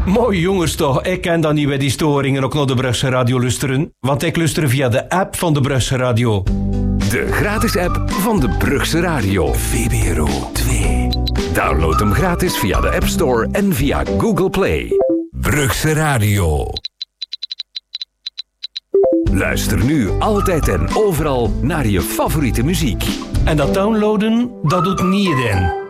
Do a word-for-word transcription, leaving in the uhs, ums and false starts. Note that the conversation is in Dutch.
Mooi jongens toch, ik ken dan niet bij die storingen ook naar de Brugse Radio luisteren, want ik luister via de app van de Brugse Radio. De gratis app van de Brugse Radio. V B R O twee. Download hem gratis via de App Store en via Google Play. Brugse Radio. Luister nu altijd en overal naar je favoriete muziek. En dat downloaden, dat doet niet iedereen.